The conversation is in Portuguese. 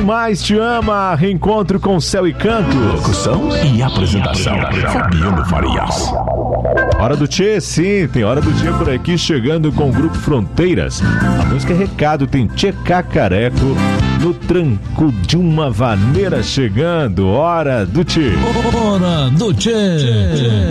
mais te ama. Reencontro com Céu e Canto. Locução e apresentação, Fabiano Farias. Hora do Tchê, sim, tem Hora do Tchê por aqui, chegando com o Grupo Fronteiras. A música Recado tem Tchê Cacareco no tranco de uma vaneira chegando. Hora do Tchê. Hora do Tchê.